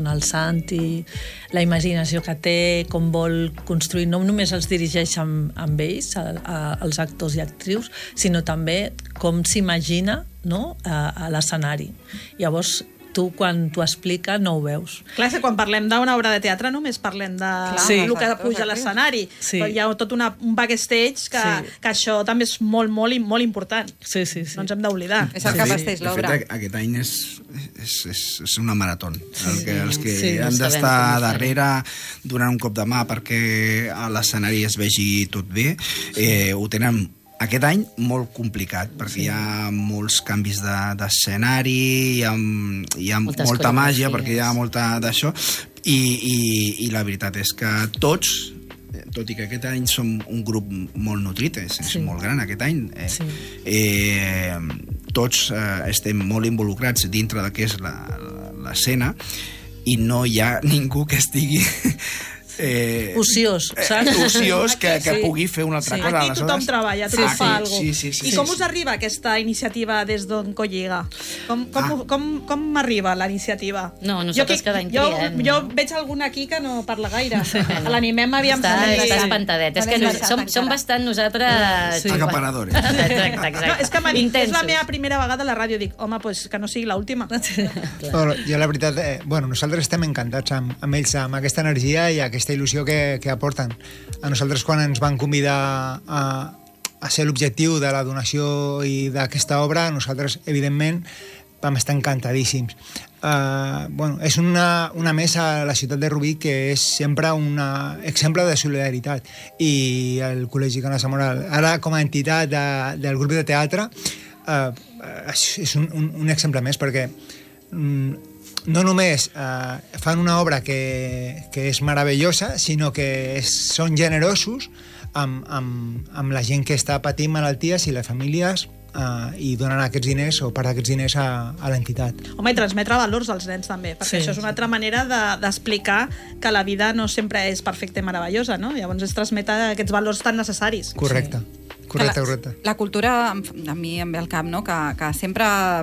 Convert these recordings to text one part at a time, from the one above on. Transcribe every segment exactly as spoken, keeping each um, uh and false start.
dona el Santi, la imaginació que té, com vol construir, no només els dirigeix amb, amb ells, a, a, els actors i actrius, sinó també com s'imagina, no?, a, a l'escenari. Llavors, tu, quan t'ho explica, no ho veus. Clar, que quan parlem d'una obra de teatre només parlem de sí. el que puja a l'escenari. Sí. Però hi ha tot una, un backstage que, sí. que això també és molt, molt, molt important. Sí, sí, sí. No ens hem d'oblidar. És el que vesteix l'obra. De fet, aquest any és, és, és, és una marató. Sí. El que, els que sí, han d'estar darrere donant un cop de mà perquè a l'escenari es vegi tot bé, eh, ho tenen aquest any molt complicat, perquè sí. hi ha molts canvis d'escenari, de, hi ha, hi ha Moltes molta màgia, perquè hi ha molta d'això, i, i, i la veritat és que tots, tot i que aquest any som un grup molt nutrit, és, és sí. molt gran aquest any, eh, sí. eh, tots eh, estem molt involucrats dintre del que és l'escena, i no hi ha ningú que estigui... Eh, ociós, saps? Eh, ociós que, que sí. pugui fer una altra sí. cosa. Aquí tothom aleshores... treballa, tothom sí, fa sí, alguna sí, sí, sí, I sí, com sí. us arriba aquesta iniciativa des d'on Colliga? Com, com, ah. com, com m'arriba la iniciativa? No, nosaltres jo, cada any jo, triem. Jo veig algun aquí que no parla gaire. L'animem aviam... Està, està espantadet. És que no, som, som bastant nosaltres... Sí. Acaparadores. Exacte, exacte. No, és que m'ha dit, és la meva primera vegada a la ràdio. Dic, home, pues, que no sigui l'última. Però jo, la veritat, eh, bueno, nosaltres estem encantats amb, amb ells, amb aquesta energia i aquesta il·lusió que, que aporten. A nosaltres, quan ens van convidar a, a ser l'objectiu de la donació i d'aquesta obra, nosaltres, evidentment, vam estar encantadíssims. Uh, bueno, és una, una mesa a la ciutat de Rubí que és sempre un exemple de solidaritat, i el Col·legi Canassa Moral, ara com a entitat de, del grup de teatre, uh, és un, un, un exemple més, perquè um, no només eh, fan una obra que, que és meravellosa, sinó que és, són generosos amb, amb, amb la gent que està patint malalties i les famílies, eh, i donen aquests diners o part d'aquests diners a, a l'entitat. Home, i transmetre valors als nens també, perquè sí. això és una altra manera d'explicar de, que la vida no sempre és perfecta i meravellosa, no? Llavors és transmetre aquests valors tan necessaris. Correcte. Sí. Correcte, correcte. La, la cultura, a mi em ve al cap, no? que, que sempre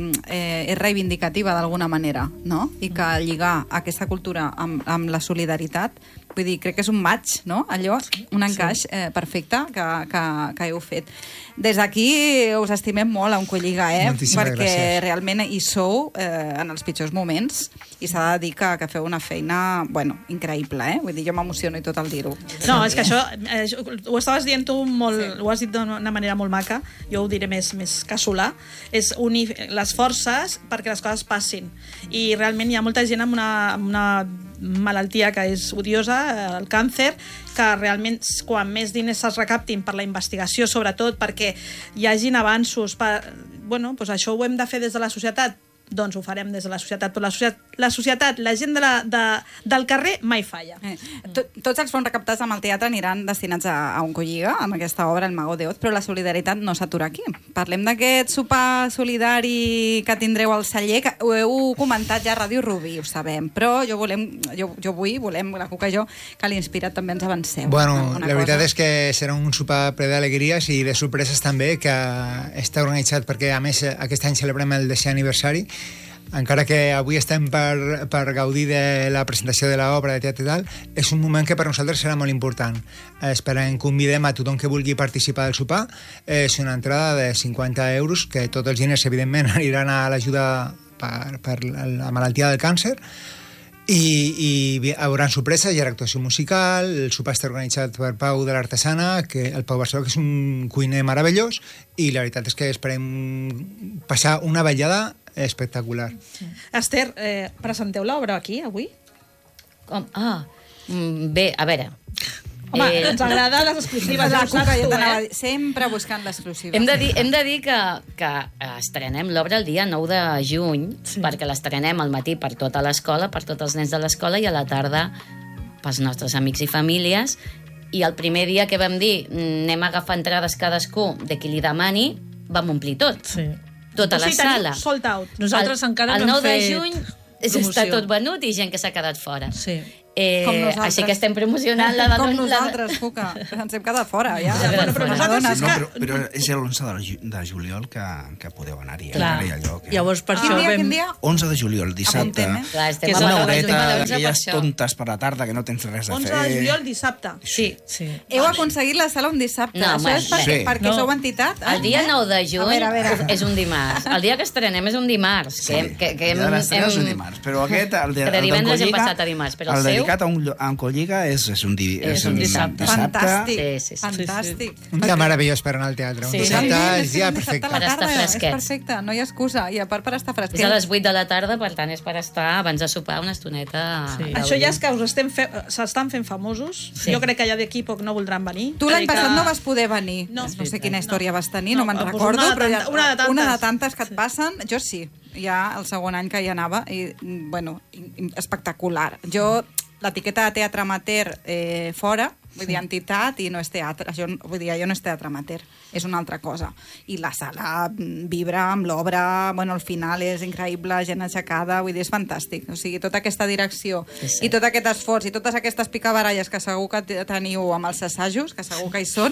eh, és reivindicativa d'alguna manera, no? I que lligar aquesta cultura amb, amb la solidaritat, vull dir, crec que és un match, no? Allò, un encaix eh, perfecte que, que, que heu fet. Des d'aquí us estimem molt a Oncolliga, eh? Moltíssimes perquè gràcies. Realment hi sou eh, en els pitjors moments, i s'ha de dir que, que feu una feina, bueno, increïble, eh? Vull dir, jo m'emociono i tot al dir-ho. No, és que això, eh, ho estaves dient tu molt, sí. ho has dit d'una manera molt maca, jo ho diré més, més casolà, és unir les forces perquè les coses passin. I realment hi ha molta gent amb una, amb una malaltia que és odiosa, el càncer, que realment quan més diners es recaptin per la investigació, sobretot perquè hi hagin avanços, per, bueno, doncs això ho hem de fer des de la societat, doncs ho farem des de la societat, però la societat, la, societat, la gent de la, de, del carrer mai falla. Eh, tot, tots els fons recaptats amb el teatre aniran destinats a, a Oncolliga, amb aquesta obra, El Mago de Oz, però la solidaritat no s'atura aquí. Parlem d'aquest sopar solidari que tindreu al celler, que ho heu comentat ja a Ràdio Rubí, ho sabem, però jo, volem, jo, jo vull, volem, la Cuca i jo, que l'Inspirat també ens avanceu. Bueno, una la veritat cosa. és que serà un sopar ple d'alegries i de sorpreses també, que està organitzat perquè, a més, aquest any celebrem el desè aniversari. Encara que avui estem per, per gaudir de la presentació de l'obra de teatre i tal, és un moment que per nosaltres serà molt important. Esperem, convidem a tothom que vulgui participar del sopar. És una entrada de cinquanta euros, que tots els diners, evidentment, aniran a l'ajuda per, per la malaltia del càncer. I, i hi haurà sorpreses, hi haurà actuació musical, el sopar està organitzat per Pau de l'Artesana, que el Pau Barceló, que és un cuiner meravellós, i la veritat és que esperem passar una vetllada espectacular. Sí. Esther, eh, presenteu l'obra aquí, avui? Com? Ah, bé, a veure... Home, eh, ens agrada les exclusives. La Cuca, jo t'anava eh? sempre buscant l'exclusiva. Hem de dir, hem de dir que, que estrenem l'obra el dia nou de juny, sí. perquè l'estrenem al matí per tota l'escola, per tots els nens de l'escola, i a la tarda pels nostres amics i famílies. I el primer dia que vam dir anem a agafar entrades cadascú de qui li demani, vam omplir tot. Sí. Tota la o sigui, sala. Sold out. Nosaltres el, encara el no nou hem fet de juny promoció. Està tot venut i gent que s'ha quedat fora. Sí. Eh, Com nosaltres. així que estem promocionant la... Com la- nosaltres, Cuca. Ens hem quedat fora, ja. Ja, bueno, però nosaltres Madonna. és No, que- però, però és l'onze de, ju- de juliol que, que podeu anar-hi. Clar. Anar-hi al lloc, eh? Llavors, per Quin això dia, vam... quin dia? onze de juliol, dissabte. Apuntem, eh? Clar, estem Que és a una la horeta de l'onze per d'aquelles això. tontes per la tarda que no tens res a fer. onze de juliol, dissabte. Sí. Sí. Heu aconseguit la sala un dissabte. No, Això home, és perquè, sí. perquè No. sou entitat? El dia nou de juny A veure, a veure. és un dimarts. El dia que estrenem és un dimarts. Sí, que, que, que el dia de l'estrena és un dimarts, però aquest, el de, Que de el divendres hem d'Oncolliga, passat a dimarts, però el el seu- dedicat a, un, llo- a Oncolliga és, és un, di, És un dissabte. Fantàstic, Sí, sí, sí. fantàstic. Un dia meravellós per anar al teatre. Un Sí. dissabte Totalment, és dia un dissabte perfecte. a la Per estar tarda, és fresquets. perfecte, no hi ha excusa. I a part per estar És a fresquets. les vuit de la tarda, per tant, és per estar abans de sopar una estoneta... Sí. Això ja és que us estem fe... s'estan fent famosos. Sí. Jo crec que ja d'aquí poc no voldran venir. Tu l'any Crec que- passat no vas poder venir. No. no sé quina història vas tenir, No, no, me'n doncs recordo, una de però ja, tanta- una de tantes. una de tantes que et passen, jo sí. Ja el segon any que hi anava, i, mm, bueno, i- i- espectacular. Jo, l'etiqueta de teatre amateur eh, fora, vull dir, entitat, i no és teatre. Això, vull dir, allò no és teatre amateur, és una altra cosa. I la sala mm, vibra amb l'obra, bueno, al final és increïble, gent aixecada, vull dir, és fantàstic. O sigui, tota aquesta direcció Sí, sí. i tot aquest esforç i totes aquestes picabaralles que segur que te- teniu amb els assajos, que segur que hi són,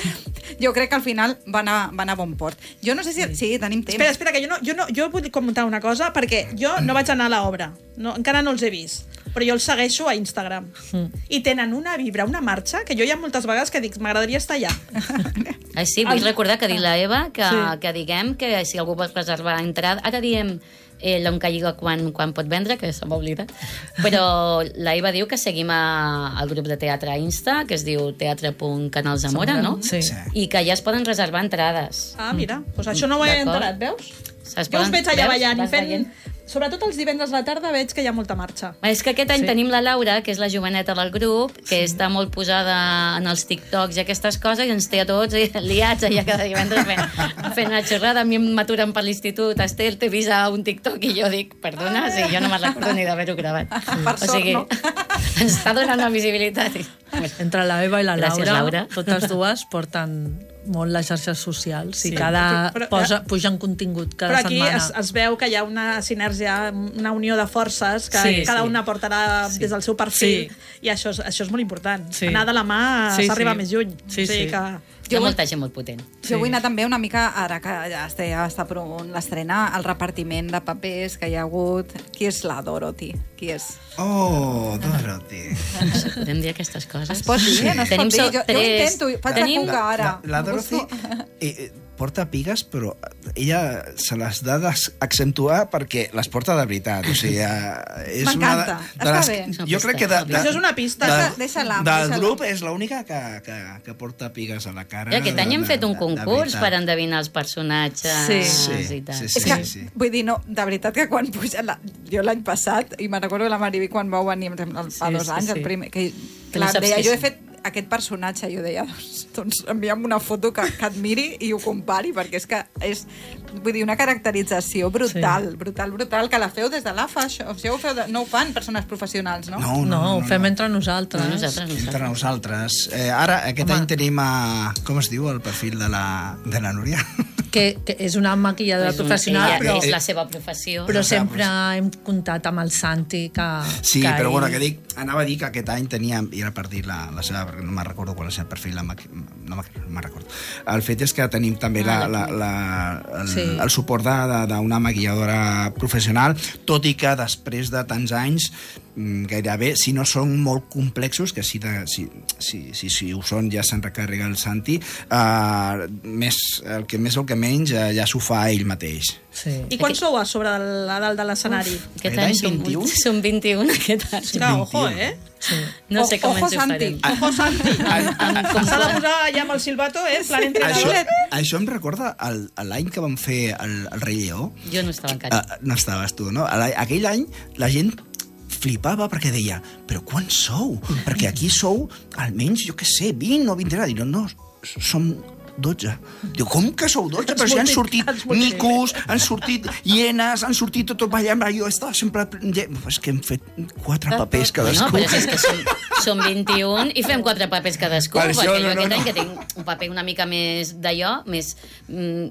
jo crec que al final van a, van a bon port. Jo no sé si... Sí, tenim temps. Espera, espera, que jo, no, jo, no, jo vull comentar una cosa, perquè jo no vaig anar a l'obra, no, encara no els he vist, però jo els segueixo a Instagram. I tenen una vibra, una marxa, que jo hi ha moltes vegades que dic, m'agradaria estar allà. Ai, sí, vull recordar que ha dit la Eva que, Sí. que diguem que si algú vol reservar entrada... Ara diem eh, l'Oncolliga quan, quan pot vendre, que se m'ha oblidat, però la Eva diu que seguim a, al grup de teatre a Insta, que es diu teatre punt canals Zamora, no? Sí. Sí. I que ja es poden reservar entrades. Ah, mira, doncs això no ho he D'acord. enterat, veus? Es Jo us poden- veig allà veus? ballant i Vas fent... veient? Sobretot els divendres a la tarda veig que hi ha molta marxa. És que aquest any Sí. sí. tenim la Laura, que és la joveneta del grup, que sí. està molt posada en els TikToks i aquestes coses, i ens té a tots liats allà cada divendres fent, fent una xerrada. A mi m'aturen per l'institut, Estel, t'he vist a un TikTok, i jo dic, perdona, sí, jo no me'n recordo ni d'haver-ho gravat. Per o sort, sigui, no? ens està donant la visibilitat. I... Entre la Eva i la Gràcies, Laura, Laura. totes dues porten molt les xarxes socials Sí. i cada Però- però- posa, pugen contingut cada Però aquí setmana. es, es veu que hi ha una sinergia, una unió de forces, que Sí, cada sí. una portarà Sí. des del seu perfil, Sí. i això és, això és molt important. Sí. Anar de la mà Sí, s'arriba sí. més lluny. Sí, o sigui sí. que... Hi ha molta gent molt potent. Jo vull anar també una mica, ara que ja està, ja està prou l'estrena, el repartiment de papers que hi ha hagut. Qui és la Dorothy? Qui és? Oh, Dorothy. Podem dir aquestes coses? Es pot dir, no es Tenim pot dir. so- Jo, jo ho tres- intento, falta tenim- Cuca ara. La, la Dorothy eh, eh, porta pigues, però ella se les ha d'accentuar perquè les porta de veritat. O sigui, eh, és una M'encanta, de, de està les, bé. Jo crec que de, de, Això és una pista. De, Deixa- deixa-la, del deixa-la. grup és l'única que, que, que porta pigues a la cara. I aquest any hem de- fet un de- de concurs veritat. per endevinar els personatges Sí. Sí, i tal. sí, És sí. que, vull dir, no, de veritat que quan puja... La, jo l'any passat, i me'n recordo que la Mariví quan vau venir fa Sí, dos sí, anys, sí. el primer, que, Que clar, no saps deia, qui jo he és. fet aquest personatge, jo deia, doncs, doncs envia'm una foto que, que admiri i ho compari, perquè és que és, vull dir, una caracterització brutal, Sí. brutal, brutal, que la feu des de l'A F A, això, això ho feu de, no ho fan persones professionals, no? No, no, No, no, ho no, fem no. entre nosaltres. No, nosaltres, Entre nosaltres. nosaltres. Eh, ara, aquest Home. any tenim a... Com es diu el perfil de la, de la Núria? Que, que és una maquilladora És un- professional, ella- però, És la seva professió. però La seva sempre hem comptat amb el Santi, que... Sí, que però bueno, ell- que dic, anava a dir que aquest any teníem, i era per dir la, la seva, no me'n recordo qual és el perfil, la, maqui- no me'n no me'n recordo. El fet és que tenim també la, la, la, el, Sí. el suport de- de- d'una maquilladora professional, tot i que després de tants anys mm, gairebé, si no són molt complexos, que si, de, si, si, si, si ho són ja se'n recarrega el Santi, eh, més, el que més o el que menys eh, ja s'ho fa ell mateix. Sí. I quan sou a sobre de la dalt de l'escenari? Aquest L'any any som, vint-i-un? som vint-i-un aquest any. Que, ojo, eh? No sé com Ojo, ens ho farem. Santi. Ojo, Santi. Com S'ha de quan- posar allà amb el silbato, eh? Plan Això, entrenador. això em recorda el- l'any que vam fer el, el Rei Lleó. Jo no estava encara. Uh, no estaves tu, no? A la- Aquell any la gent flipava perquè deia, però quants sou? Perquè aquí sou almenys, jo què sé, vint o vint, i no, no, som dotze. Diu, com que sou dotze? Però si han sortit Ens multiplica. micos, han sortit hienes, han sortit tot ballant, jo estava sempre... És que hem fet quatre papers No, cadascú. però és que som, som vint-i-un i fem quatre papers cadascú, Per això, perquè no, jo no, aquest no. any que tinc un paper una mica més d'allò, més... Mm,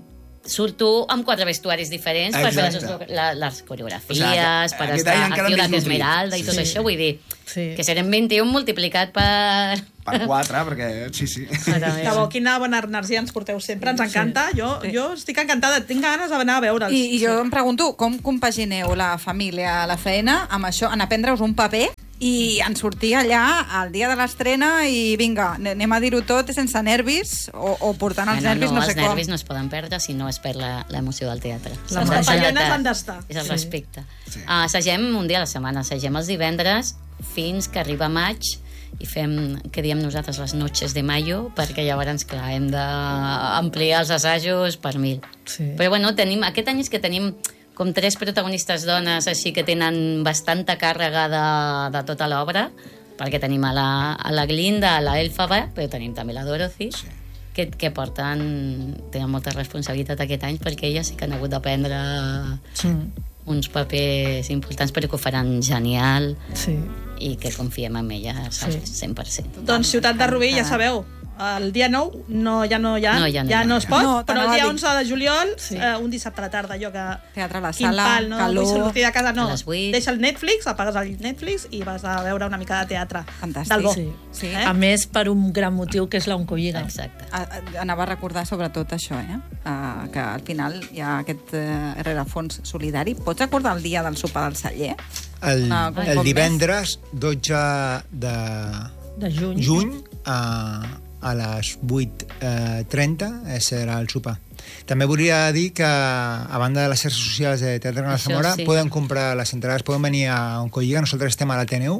surto amb quatre vestuaris diferents per fer les, Exacte. la, les coreografies, O sigui, per aquest estar any encara actiu més de nutrit. Esmeralda i tot Sí. això, vull dir Sí. que serem vint-i-un multiplicat per... Per quatre, perquè sí, sí. Que bo, quina bona energia ens porteu sempre, ens encanta. Jo, jo estic encantada, tinc ganes d'anar a veure'ls. I, I jo em pregunto, com compagineu la família, la feina, amb això, en aprendre-us un paper i en sortir allà al dia de l'estrena i vinga, anem a dir-ho tot sense nervis o, o portant els Bueno, nervis no, no sé els com. nervis no es poden perdre si no es perd la- l'emoció del teatre. Les S'ha de- papallones s'ha de- han d'estar. És el Sí. respecte. Sí. Uh, assagem un dia a la setmana, assagem els divendres fins que arriba maig i fem, que diem nosaltres, les noches de mayo, perquè llavors, clar, hem d'ampliar els assajos per mil. Sí. Però bueno, tenim, aquest any és que tenim com tres protagonistes dones així que tenen bastanta càrrega de, de tota l'obra, perquè tenim a la, a la Glinda, a la Elfaba, però tenim també la Dorothy, Sí. que, que porten, tenen molta responsabilitat aquest any perquè elles sí que han hagut d'aprendre Sí. uns papers importants, però que ho faran genial Sí. i que confiem en elles al cent per cent. Doncs Ciutat de Rubí, ja sabeu, el dia nou no, ja no hi ha, No, ja no hi ja ha. no es pot, No, però el t'anava dia a dir. onze de juliol, Sí. eh, un dissabte a la tarda, allò que... Teatre a la Quin sala, pal, no? calor. Vull sortir de casa, no. A les vuit. Deixa el Netflix, apagues el Netflix i vas a veure una mica de teatre. Fantàstic. Del bo. Sí. Sí. Eh? A més, per un gran motiu, que és l'Oncolliga. Exacte. A- a- Anava a recordar sobretot això, eh? Uh, que al final hi ha aquest uh, rerefons solidari. Pots recordar el dia del sopar del celler? El, Una- un el cop divendres dotze de De juny. juny a, a les vuit trenta serà el sopar. També volia dir que, a banda de les xarxes socials de Teatre Gran Això Zamora, sí. poden comprar les entrades, poden venir a Oncolliga. Nosaltres estem a l'Ateneu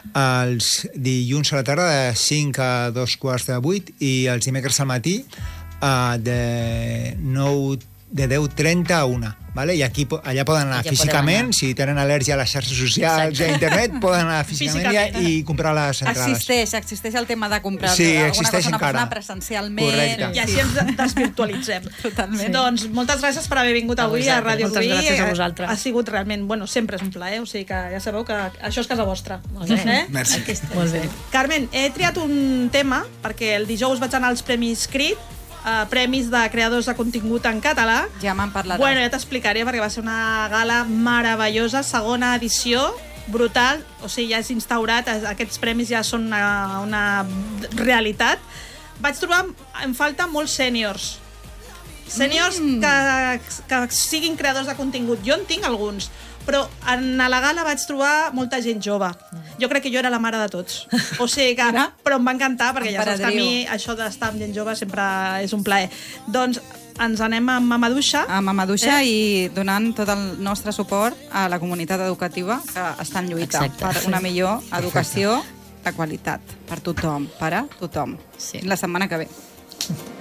els dilluns a la tarda de cinc a dos quarts de vuit i els dimecres al matí uh, de nou de deu trenta a una, vale? I aquí, po- allà poden anar Allà podem físicament, anar. si tenen al·lèrgia a les xarxes socials Exacte. i a internet, poden anar físicament, Físicament. i, i comprar les entrades. Existeix, existeix el tema de comprar Sí, alguna existeix cosa a una encara. persona presencialment. Correcte. I així ens desvirtualitzem. Totalment. Sí. Doncs moltes gràcies per haver vingut A avui a vosaltres. Ràdio Moltes Rubí. gràcies a Eh, vosaltres. Ha sigut realment, bueno, sempre és un plaer, o sigui que ja sabeu que això és casa vostra. Molt bé. Eh? Merci. Aquí estem. Molt bé. Carmen, he triat un tema perquè el dijous vaig anar als Premis Crit, eh, Premis de Creadors de Contingut en Català. Ja me'n parlarà. Bueno, ja t'explicaré perquè va ser una gala meravellosa, segona edició, brutal, o sigui, ja és instaurat, eh, aquests premis ja són una, una realitat. Vaig trobar en falta molts sèniors. Sèniors Mm. que, que siguin creadors de contingut. Jo en tinc alguns, però en a la gala vaig trobar molta gent jove. Jo crec que jo era la mare de tots. O sigui que, Mira. però em va encantar, perquè ja saps que a Emperadriu. mi això d'estar amb gent jove sempre és un plaer. Doncs ens anem amb Mamadouxa. Amb Amaduixa eh? i donant tot el nostre suport a la comunitat educativa que està en lluita Exacte. per una millor educació de qualitat per tothom, per a tothom. Sí. La setmana que ve.